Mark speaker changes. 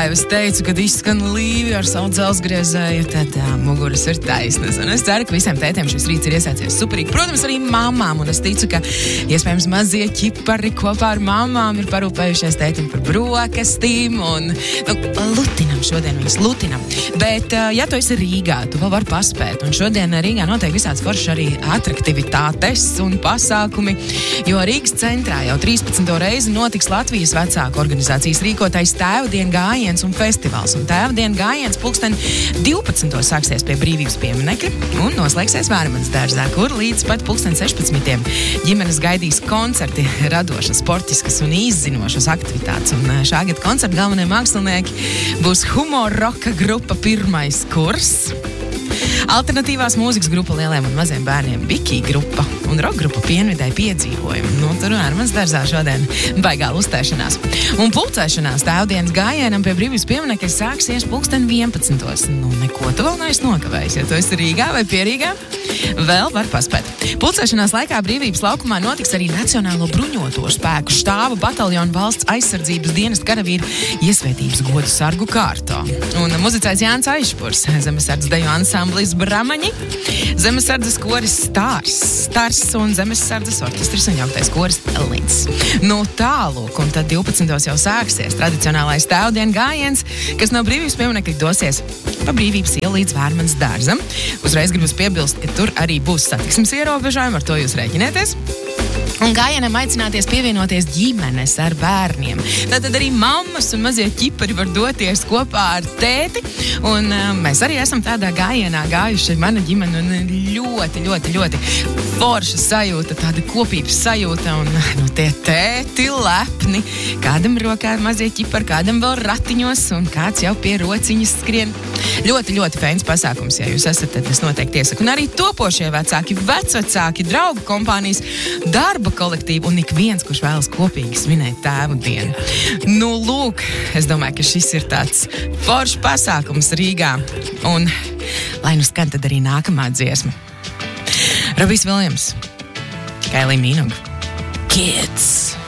Speaker 1: kā jau es teicu, kad izskan Līvi ar savu dzelzsgriezēju, tad muguras ir taisnas. Un es ceru, ka visiem tētiem šis rīts ir iesācies superīgi. Protams, arī mamām, un es ticu, ka iespējams mazie ķipari kopā ar mamām ir parūpējušies tētim par brokastīm un lutinam šodien viņas, lutinam. Bet, ja tu esi Rīgā, tu vēl vari paspēt. Un šodien Rīgā notiek visāds foršs arī atraktivitātes un pasākumi, jo Rīgas centrā jau 13. reizi notiks Latvijas vecāku organizācijas rīkotais Tēvdienu gājiens un festivāls. Un Tēvdienu gājiens 12. sāksies pie Brīvības pieminekļa un noslēgsies Vērmanas dārzā, kur līdz pat 16. ģimenes gaidīs koncerti, radošas, sportiskas un izzinošas aktivitātes. Un šā gada koncerta galvenie mākslinieki būs humora roka grupa Pirmais kurs, alternatīvās mūzikas grupa lieliem un maziem bērniem Biki grupa un roka grupa Pienvidē piedzīvojumi. Tur Vērmanas dārzā šodien baigā uzstēšanās. Un pulcēšanās Tēvdienas gājienam pie Brīvības pieminekļa sāksies 11. Neko tu vēl neesi nokavējis. Ja tu esi Rīgā vai Pierīgā, vēl var paspēt. Pulcēšanās laikā Brīvības laukumā notiks arī Nacionālo bruņoto spēku štābu bataljonu valsts aizsardzības dienesta karavīru iesvētības godu sargu kārtā. Un muzicēs Jānis Aišpurs, zemesardzes deju ansamblis Bramaņi, zemesardzes koris Stars un zemesardzes orķestris un jauktais koris Līdz. Tālūk, un tad 12. jau sāksies tradicionālais Tēvdienu gājiens, kas no Brīvības pieminekļa dosies pa Brīvības ielu līdz Vērmanas dārzam. Uzreiz gribas piebilst, ka tur arī būs satiksmes ierobežojumi, ar to jūs rēķinieties. Un gājienam aicināties pievienoties ģimenes ar bērniem. Tātad arī mammas un mazie ķipari var doties kopā ar tēti. Un mēs arī esam tādā gājienā gājuši ar mana ģimene. Un ļoti forša sajūta, tāda kopības sajūta. Un tie tēti lepni. Kādam rokā mazie ķipari, kādam vēl ratiņos. Un kāds jau pie rociņas skrien. Ļoti fēns pasākums, ja jūs esat, tad es noteikti iesaku. Un arī topošie vecāki, vecvecāki, draugu kompānijas, darba kolektīvu un ik viens, kurš vēlas kopīgi svinēt tēvu dienu. Lūk, es domāju, ka šis ir tāds foršs pasākums Rīgā. Un lai nu skan tad arī nākamā dziesma. Robijs Viljams, Kailija Minogue, Kids.